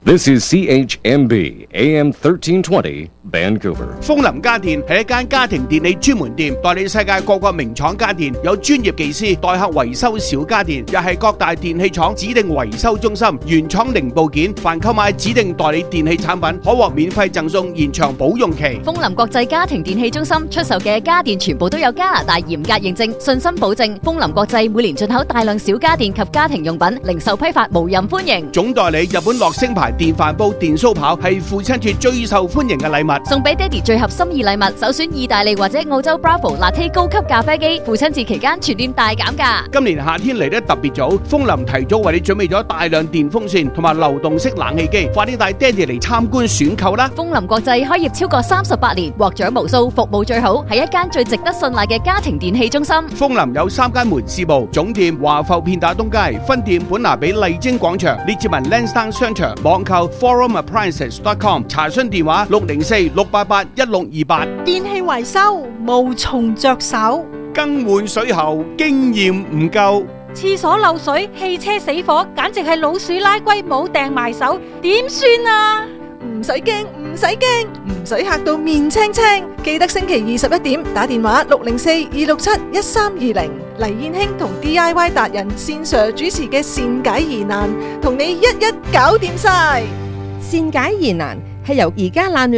This is CHMB AM 1320 Vancouver。 楓林家電係一間家庭電器專門店，代理世界各個名廠家電，有專業技師代客維修小家電，又係各大電器廠指定維修中心，原廠零部件，凡購買指定代理電器產品，可獲免費贈送延長保用期。 楓林國際家庭電器中心出售嘅家電全部都有加拿大嚴格認證，信心保證。楓林國際每年進口大量小家電及家庭用品，零售批發無任歡迎。 總代理日本樂聲牌電飯煲、電酥刨係父親節最受歡迎嘅禮物， 送俾爹哋最合心意禮物，首選意大利或者澳洲 Bravo Latte 高級咖啡機。父親節期間全店大減價。 今年夏天嚟得特別早，楓林提早為你準備咗大量電風扇同埋流動式冷氣機，快啲帶爹哋嚟參觀選購啦！ 楓林國際開業超過38年，獲獎無數，服務最好，係一間最值得信賴嘅家庭電器中心。 楓林有3間門市部，總店華埠片打東街，分店本拿比麗晶廣場，列治文 Lansdowne 商場，網購 forumappliances.com， 查詢電話604-688-1628。 電器維修無從着手， 更換水喉經驗唔夠， 廁所漏水、汽車死火，簡直係老鼠拉龜冇掟埋手，點算啊？ 唔使驚，唔使驚，唔使嚇到面青青。記得星期21點打電話604-267-1320，黎燕卿同 DIY 達人線上主持嘅善解疑難，同你一一搞掂晒。 善解疑難係由而家爛